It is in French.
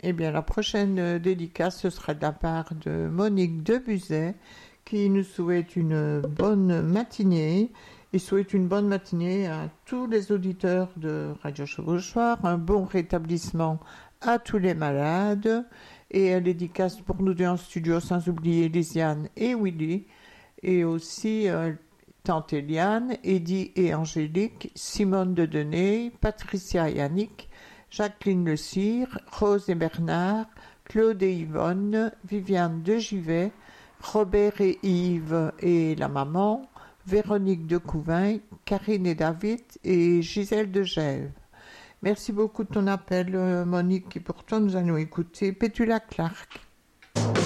Eh bien, la prochaine dédicace, ce sera de la part de Monique Debuzet, qui nous souhaite une bonne matinée. Et souhaite une bonne matinée à tous les auditeurs de Radio Chevauchoir, un bon rétablissement à tous les malades, et elle dédicace pour nous deux en studio, sans oublier Lisiane et Willy, et aussi Tante Eliane, Eddy et Angélique, Simone de Denay, Patricia et Yannick, Jacqueline Le Cire, Rose et Bernard, Claude et Yvonne, Viviane de Givet, Robert et Yves et la maman, Véronique de Couvin, Karine et David et Gisèle de Gève. Merci beaucoup de ton appel, Monique, et pour toi, nous allons écouter Petula Clark.